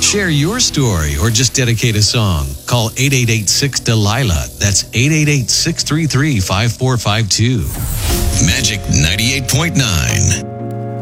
Share your story or just dedicate a song. Call 888-6-DELILA. That's 888-633-5452. Magic 98.9.